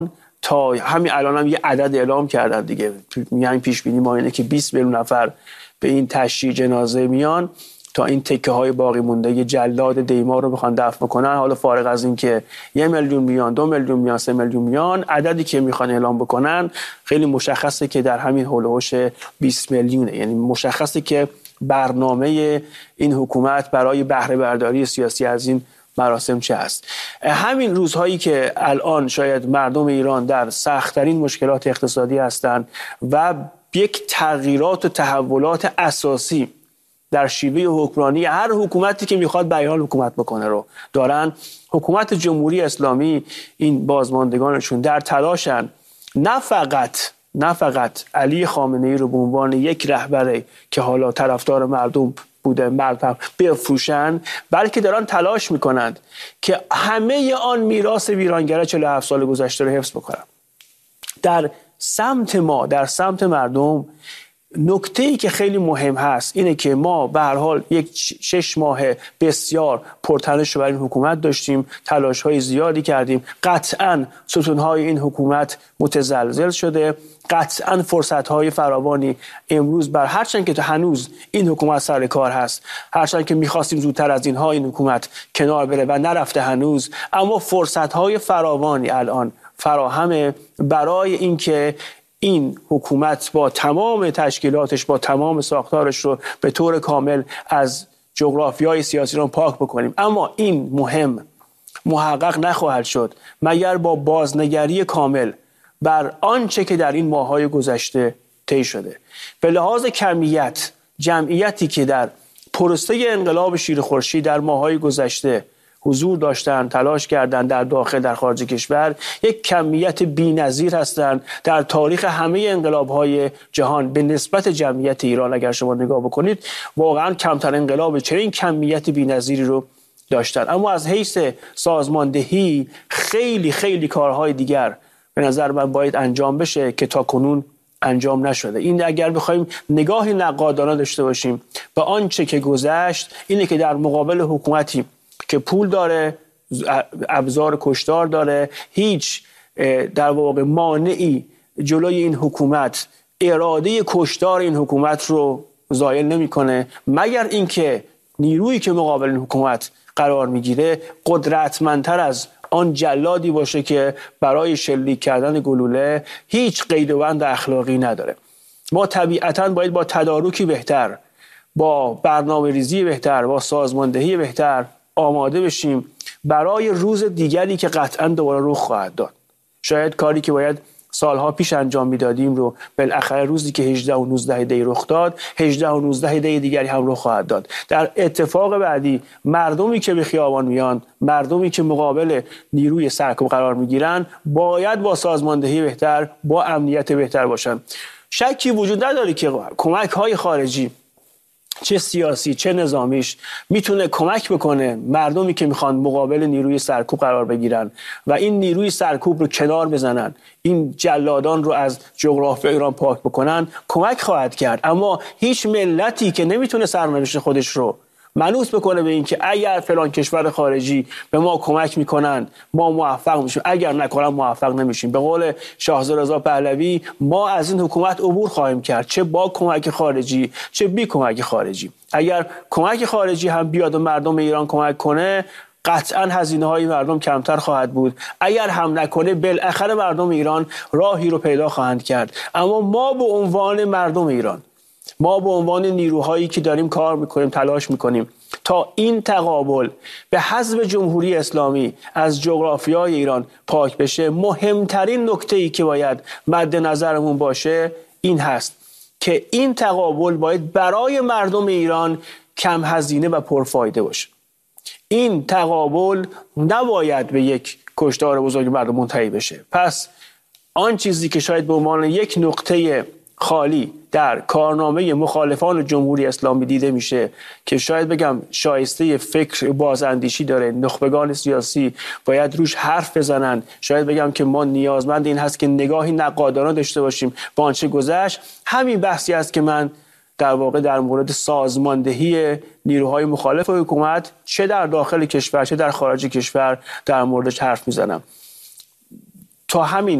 تا همین الان هم یه عدد اعلام کردن دیگه، میگن پیش بینی ما اینه که 20 میلیون نفر به این تشییع جنازه میان تا این تکه های باقی مونده یه جلاد دیمار رو بخوان دفن بکنن. حالا فارغ از این که 1 میلیون میان، 2 میلیون میان، 3 میلیون میان، عددی که میخوان اعلام بکنن خیلی مشخصه که در همین هولوش 20 میلیونه. یعنی مشخصه که برنامه این حکومت برای بهره برداری سیاسی از این مراسم چه است. همین روزهایی که الان شاید مردم ایران در سخت‌ترین مشکلات اقتصادی هستند و یک تغییرات و تحولات اساسی در شیوه حکمرانی هر حکومتی که میخواد بیان حکومت بکنه رو دارن، حکومت جمهوری اسلامی این بازماندگانشون در تلاشن نه فقط علی خامنه‌ای رو به عنوان یک رهبر که حالا طرفدار مردم بوده بفروشن، بلکه دارن تلاش میکنند که همه آن میراث ویرانگر 47 سال گذشته رو حفظ بکنن. در سمت ما، در سمت مردم، نکته‌ای که خیلی مهم هست اینه که ما به هر حال یک 6 ماه بسیار پرتلاش برای این حکومت داشتیم، تلاش‌های زیادی کردیم، قطعاً ستون‌های این حکومت متزلزل شده، قطعاً فرصت‌های فراوانی امروز بر هرچند که هنوز این حکومت سر کار هست، هرچند که می‌خواستیم زودتر از اینها این حکومت کنار بره و نرفته هنوز، اما فرصت‌های فراوانی الان فراهمه برای اینکه این حکومت با تمام تشکیلاتش، با تمام ساختارش رو به طور کامل از جغرافیای سیاسی رو پاک بکنیم. اما این مهم محقق نخواهد شد مگر با بازنگری کامل بر آنچه که در این ماه‌های گذشته طی شده. به لحاظ کمیت، جمعیتی که در پروسه انقلاب شیر خورشید در ماه‌های گذشته حضور داشتن، تلاش کردن در داخل در خارج کشور، یک کمیت بی‌نظیر هستند در تاریخ همه انقلاب‌های جهان. به نسبت جمعیت ایران اگر شما نگاه بکنید، واقعا کمتر انقلاب چنین کمیت بی‌نظیری رو داشتن. اما از حیث سازماندهی خیلی کارهای دیگر به نظر من باید انجام بشه که تاکنون انجام نشده. این اگر بخوایم نگاهی نقادانه داشته باشیم به آنچه که گذشت، اینه که در مقابل حکومتی که پول داره، ابزار کشتار داره، هیچ در واقع مانعی جلوی این حکومت، اراده کشتار این حکومت رو زایل نمیکنه، مگر اینکه نیرویی که مقابل این حکومت قرار میگیره قدرتمندتر از آن جلادی باشه که برای شلیک کردن گلوله هیچ قید و بند اخلاقی نداره. ما طبیعتاً باید با تدارکی بهتر، با برنامه ریزی بهتر، با سازماندهی بهتر آماده بشیم برای روز دیگری که قطعاً دوباره رخ خواهد داد. شاید کاری که باید سالها پیش انجام میدادیم رو بالاخره روزی که 18 و 19 دی رخ داد، 18 و 19 دی دیگری هم رخ خواهد داد. در اتفاق بعدی مردمی که به خیابان میان، مردمی که مقابل نیروی سرکوب قرار میگیرن، باید با سازماندهی بهتر، با امنیت بهتر باشن. شکی وجود نداره که کمک‌های خارجی، چه سیاسی چه نظامیش، میتونه کمک بکنه مردمی که میخوان مقابل نیروی سرکوب قرار بگیرن و این نیروی سرکوب رو کنار بزنن، این جلادان رو از جغرافیای ایران پاک بکنن، کمک خواهد کرد. اما هیچ ملتی که نمیتونه سرنوشت خودش رو منوط بکنه به این که اگر فلان کشور خارجی به ما کمک میکنن ما موفق میشیم، اگر نکنن موفق نمیشیم. به قول شاهزاده رضا پهلوی، ما از این حکومت عبور خواهیم کرد، چه با کمک خارجی چه بی کمک خارجی. اگر کمک خارجی هم بیاد و مردم ایران کمک کنه، قطعا هزینه های مردم کمتر خواهد بود. اگر هم نکنه، بالاخره مردم ایران راهی رو پیدا خواهند کرد. اما ما به عنوان مردم ایران، ما به عنوان نیروهایی که داریم کار میکنیم، تلاش میکنیم تا این تقابل به حزب جمهوری اسلامی از جغرافیای ایران پاک بشه، مهمترین نکته‌ای که باید مد نظرمون باشه این هست که این تقابل باید برای مردم ایران کم هزینه و پرفایده باشه. این تقابل نباید به یک کشتار بزرگ مردم منتهی بشه. پس آن چیزی که شاید به عنوان یک نقطه خالی در کارنامه مخالفان جمهوری اسلامی دیده میشه که شاید بگم شایسته فکر بازاندیشی داره، نخبگان سیاسی باید روش حرف بزنن، شاید بگم که ما نیازمند این هست که نگاهی نقادانه داشته باشیم با آنچه گذشت. همین بحثی است که من در واقع در مورد سازماندهی نیروهای مخالف حکومت، چه در داخل کشور چه در خارج کشور، در موردش حرف میزنم. تا همین